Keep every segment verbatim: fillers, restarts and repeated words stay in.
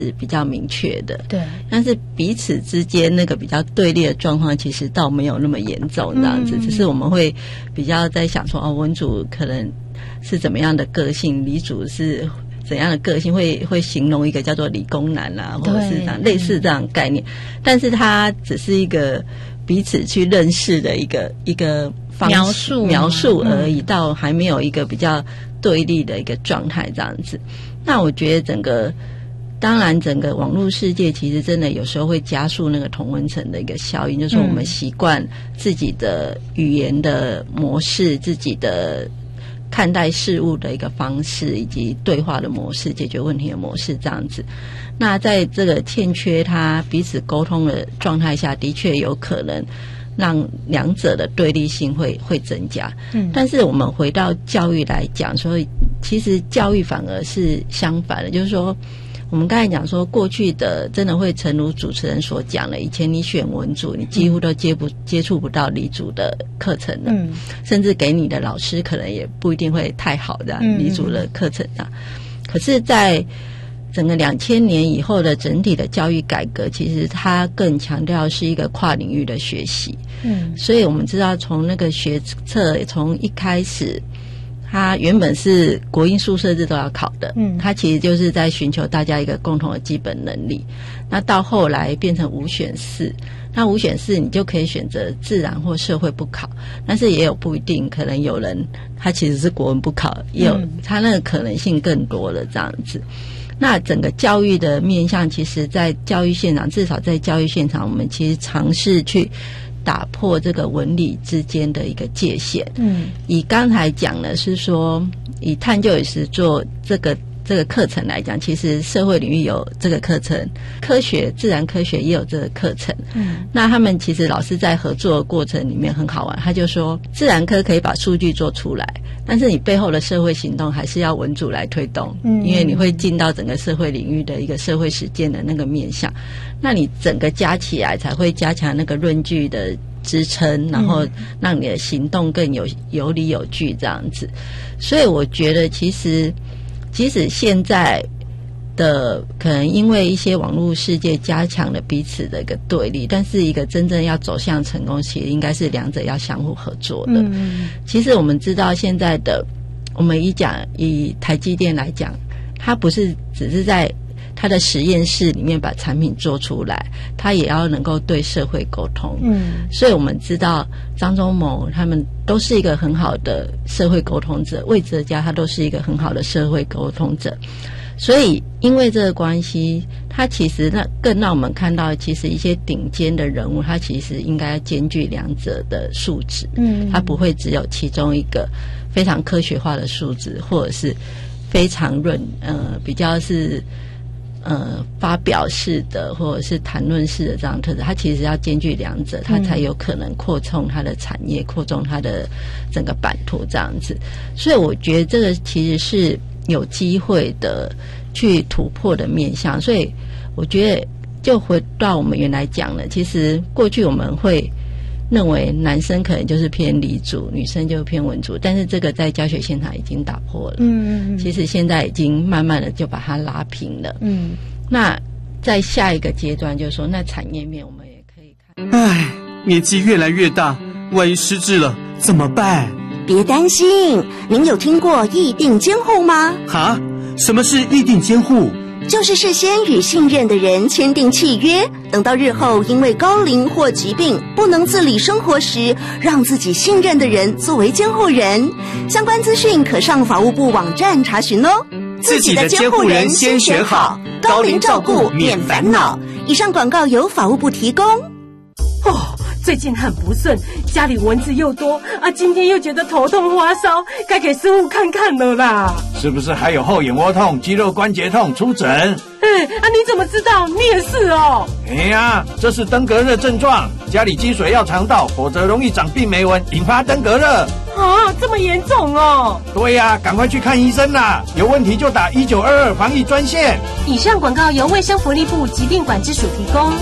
是比较明确的， 对， 但是彼此之间那个比较对立的状况，其实倒没有那么严重这样子，嗯、只是我们会比较在想说，哦，文主可能是怎么样的个性，理主是怎样的个性，会会形容一个叫做理工男啊，或者是这样类似这样的概念，但是它只是一个彼此去认识的一个一个方式描述描述而已，到还没有一个比较对立的一个状态这样子。那我觉得整个。当然整个网络世界其实真的有时候会加速那个同温层的一个效应，就是我们习惯自己的语言的模式、自己的看待事物的一个方式，以及对话的模式、解决问题的模式这样子。那在这个欠缺他彼此沟通的状态下，的确有可能让两者的对立性会会增加。嗯，但是我们回到教育来讲，所以其实教育反而是相反的，就是说我们刚才讲说，过去的真的会诚如主持人所讲的，以前你选文组，你几乎都接不接触不到理组的课程了，嗯，甚至给你的老师可能也不一定会太好的理组的课程啊。可是，在整个两千年以后的整体的教育改革，其实它更强调是一个跨领域的学习，嗯，所以我们知道从那个学测从一开始。它原本是国英数社制都要考的，嗯，它其实就是在寻求大家一个共同的基本能力。那到后来变成五选四，那五选四你就可以选择自然或社会不考，但是也有不一定，可能有人他其实是国文不考，也有他那个可能性更多了这样子。那整个教育的面向，其实在教育现场，至少在教育现场，我们其实尝试去打破这个文理之间的一个界限。嗯，以刚才讲的是说，以探究与实作这个这个课程来讲，其实社会领域有这个课程，科学自然科学也有这个课程。嗯，那他们其实老师在合作的过程里面很好玩，他就说自然科可以把数据做出来，但是你背后的社会行动还是要文组来推动，嗯，因为你会进到整个社会领域的一个社会实践的那个面向，那你整个加起来才会加强那个论据的支撑，然后让你的行动更有有理有据这样子。所以我觉得其实即使现在的可能因为一些网络世界加强了彼此的一个对立，但是一个真正要走向成功，其实应该是两者要相互合作的。嗯，其实我们知道现在的，我们以讲以台积电来讲，它不是只是在他的实验室里面把产品做出来，他也要能够对社会沟通。嗯，所以我们知道张忠谋他们都是一个很好的社会沟通者，魏哲家他都是一个很好的社会沟通者。所以因为这个关系，他其实那更让我们看到，其实一些顶尖的人物，他其实应该兼具两者的素质。嗯，他不会只有其中一个非常科学化的素质，或者是非常论呃比较是呃发表式的或者是谈论式的这样特质，它其实要兼具两者，它才有可能扩充它的产业，扩充它的整个版图这样子。所以我觉得这个其实是有机会的去突破的面向。所以我觉得就回到我们原来讲的，其实过去我们会认为男生可能就是偏理组，女生就偏文组，但是这个在教学现场已经打破了。嗯嗯，其实现在已经慢慢的就把它拉平了。嗯，那在下一个阶段就是说，那产业面我们也可以看。 唉，年纪越来越大，万一失智了怎么办？ 别担心，您有听过议定监护吗？ 哈？什么是议定监护？ 就是事先与信任的人签订契约，等到日后因为高龄或疾病不能自理生活时，让自己信任的人作为监护人。相关资讯可上法务部网站查询哦。 自己的监护人先选好，高龄照顾免烦恼。 以上广告由法务部提供。 哦，最近很不顺，家里蚊子又多啊，今天又觉得头痛发烧，该给师傅看看了啦。 是不是还有后眼窝痛、肌肉关节痛？出诊。 哎啊，你怎么知道？你也是哦。 哎呀，这是登革热症状，家里积水要常倒，否则容易长病媒蚊，引发登革热。 啊，这么严重哦。 对呀，赶快去看医生啦，有问题就打一九二二防疫专线。 以上广告由卫生福利部疾病管制署提供。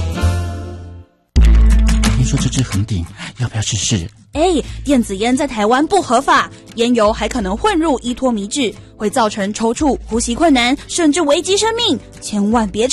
听说这支恒鼎要不要试试？ 哎，电子烟在台湾不合法，烟油还可能混入依托醚制， 会造成抽搐、呼吸困难，甚至危及生命，千万别